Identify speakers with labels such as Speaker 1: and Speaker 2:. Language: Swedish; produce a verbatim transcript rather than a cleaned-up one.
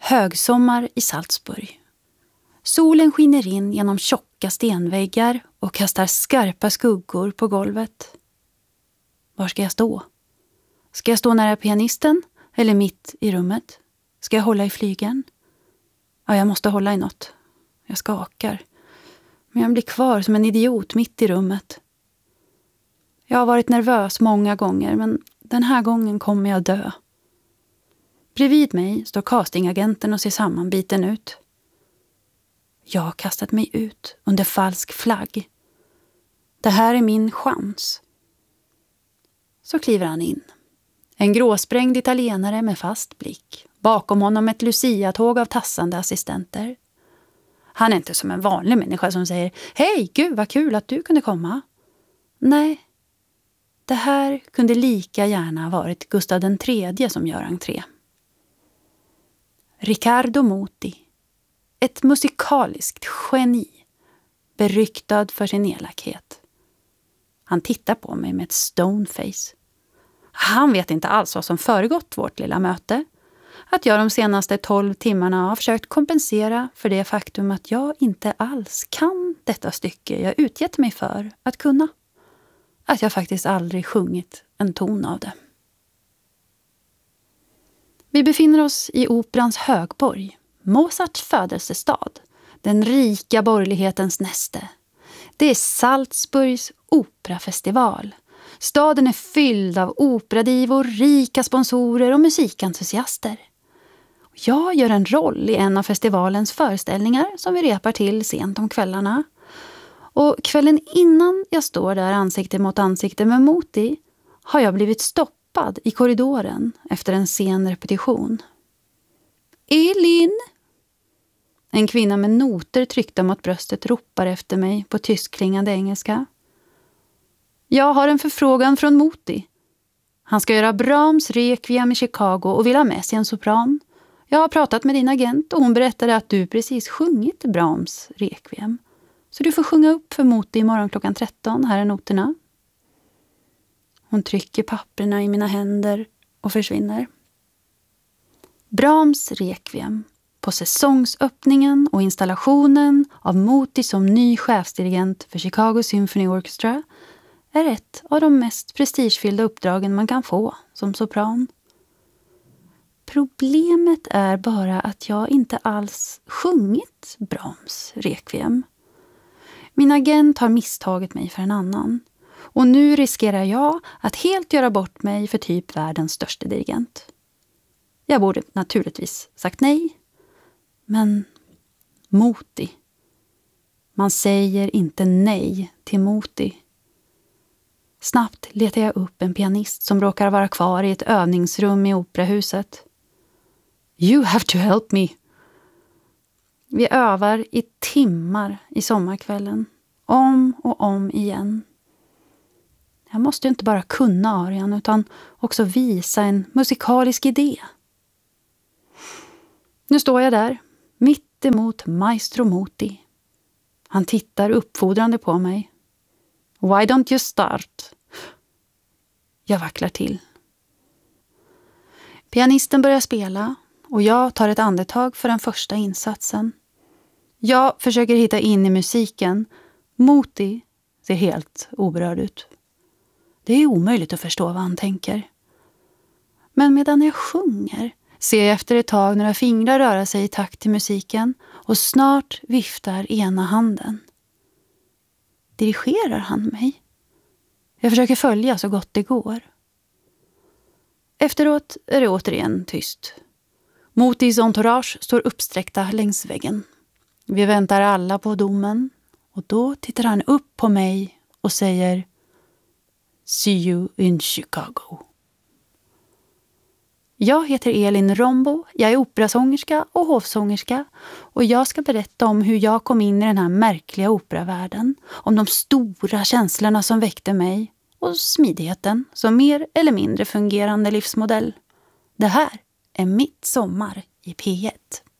Speaker 1: Högsommar i Salzburg. Solen skiner in genom tjocka stenväggar och kastar skarpa skuggor på golvet. Var ska jag stå? Ska jag stå nära pianisten eller mitt i rummet? Ska jag hålla i flygeln? Ja, jag måste hålla i något. Jag skakar. Men jag blir kvar som en idiot mitt i rummet. Jag har varit nervös många gånger, men den här gången kommer jag dö. Bredvid mig står castingagenten och ser sammanbiten ut. Jag har kastat mig ut under falsk flagg. Det här är min chans. Så kliver han in. En gråsprängd italienare med fast blick. Bakom honom ett Lucia-tåg av tassande assistenter. Han är inte som en vanlig människa som säger hej, gud vad kul att du kunde komma. Nej, det här kunde lika gärna ha varit Gustav den tredje som gör entré. Riccardo Muti. Ett musikaliskt geni. Beryktad för sin elakhet. Han tittar på mig med ett stone face. Han vet inte alls vad som föregått vårt lilla möte. Att jag de senaste tolv timmarna har försökt kompensera för det faktum att jag inte alls kan detta stycke jag utgett mig för att kunna. Att jag faktiskt aldrig sjungit en ton av det. Vi befinner oss i operans högborg, Mozarts födelsestad, den rika borgerlighetens näste. Det är Salzburgs operafestival. Staden är fylld av operadivor, rika sponsorer och musikentusiaster. Jag gör en roll i en av festivalens föreställningar som vi repar till sent om kvällarna. Och kvällen innan jag står där ansikte mot ansikte med Muti har jag blivit stoppad i korridoren efter en sen repetition. Elin! En kvinna med noter tryckta mot bröstet ropar efter mig på tyskklingande engelska. Jag har en förfrågan från Muti. Han ska göra Brahms Requiem i Chicago och vill ha med sig en sopran. Jag har pratat med din agent och hon berättade att du precis sjungit Brahms Requiem. Så du får sjunga upp för Muti imorgon klockan tretton. Här är noterna. Hon trycker papperna i mina händer och försvinner. Brahms Requiem. På säsongsöppningen och installationen av Muti som ny chefsdirigent för Chicago Symphony Orchestra är ett av de mest prestigefyllda uppdragen man kan få som sopran. Problemet är bara att jag inte alls sjungit Brahms Requiem. Min agent har misstagit mig för en annan. Och nu riskerar jag att helt göra bort mig för typ världens största dirigent. Jag borde naturligtvis sagt nej. Men Muti. Man säger inte nej till Muti. Snabbt letar jag upp en pianist som råkar vara kvar i ett övningsrum i operahuset. You have to help me. Vi övar i timmar i sommarkvällen. Om och om igen. Jag måste inte bara kunna arian utan också visa en musikalisk idé. Nu står jag där, mitt emot Maestro Muti. Han tittar uppfordrande på mig. Why don't you start? Jag vacklar till. Pianisten börjar spela och jag tar ett andetag för den första insatsen. Jag försöker hitta in i musiken. Muti ser helt oberörd ut. Det är omöjligt att förstå vad han tänker. Men medan jag sjunger ser jag efter ett tag några fingrar röra sig i takt till musiken och snart viftar ena handen. Dirigerar han mig? Jag försöker följa så gott det går. Efteråt är det återigen tyst. Mutis entourage står uppsträckta längs väggen. Vi väntar alla på domen och då tittar han upp på mig och säger See you in Chicago. Jag heter Elin Rombo, jag är operasångerska och hovsångerska och jag ska berätta om hur jag kom in i den här märkliga operavärlden, om de stora känslorna som väckte mig och smidigheten som mer eller mindre fungerande livsmodell. Det här är mitt sommar i P ett.